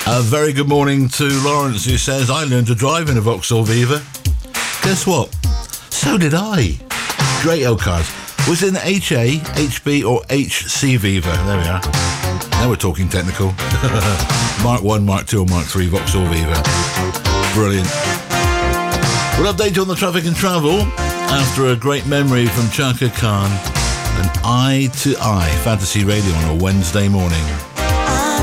A very good morning to Lawrence, who says, I learned to drive in a Vauxhall Viva. Guess what? So did I. Great old cars. Was it an HA, HB or HC Viva? There we are. Now we're talking technical. Mark 1, Mark 2 or Mark 3 Vauxhall Viva. Brilliant. We'll update you on the traffic and travel after a great memory from Chaka Khan and Eye to Eye Fantasy Radio on a Wednesday morning.